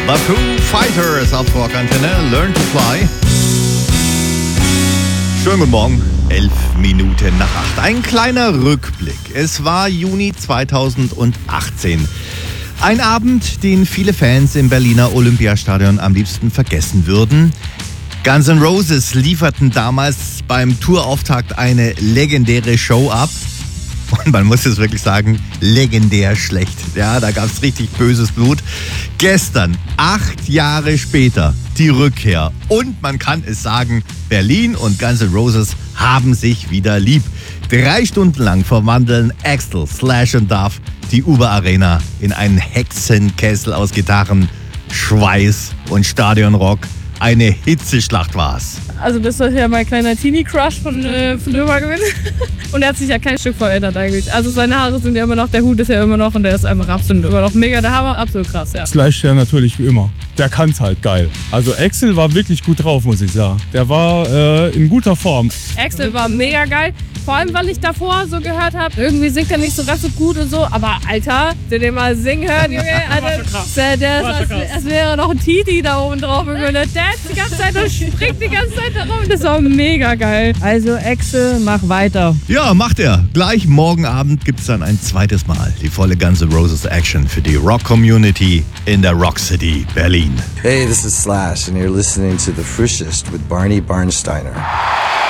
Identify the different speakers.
Speaker 1: The Foo Fighters auf Rockantenne, Learn to Fly. Schönen guten Morgen, 11 Minuten nach 8. Ein kleiner Rückblick. Es war Juni 2018. Ein Abend, den viele Fans im Berliner Olympiastadion am liebsten vergessen würden. Guns N' Roses lieferten damals beim Tourauftakt eine legendäre Show ab. Und man muss es wirklich sagen, legendär schlecht. Ja, da gab es richtig böses Blut. Gestern, 8 Jahre später, die Rückkehr. Und man kann es sagen, Berlin und Guns N' Roses haben sich wieder lieb. 3 Stunden lang verwandeln Axl, Slash und Duff die Uber Arena in einen Hexenkessel aus Gitarren, Schweiß und Stadionrock. Eine Hitzeschlacht war's.
Speaker 2: Also das ist ja mein kleiner Teenie-Crush von Uber gewesen. Und er hat sich ja kein Stück verändert eigentlich. Also seine Haare sind ja immer noch, der Hut ist ja immer noch und der ist einfach absolut immer noch mega der Hammer, absolut krass, ja.
Speaker 3: Slash ja natürlich wie immer. Der kann's halt geil. Also Axl war wirklich gut drauf, muss ich sagen. Der war in guter Form.
Speaker 2: Axl war mega geil. Vor allem, weil ich davor so gehört habe, irgendwie singt er nicht so ganz so gut und so. Aber Alter, den mal singen hören, Junge, Alter, der ist, als wäre noch ein Titi da oben drauf. Der dance die ganze Zeit und springt die ganze Zeit da rum. Das war mega geil.
Speaker 4: Also Axl, mach weiter.
Speaker 1: Ja, macht er. Gleich morgen Abend gibt's dann ein zweites Mal die volle Guns N' Roses Action für die Rock-Community in der Rock City, Berlin.
Speaker 5: Hey, this is Slash and you're listening to The Frischest with Barney Barnsteiner.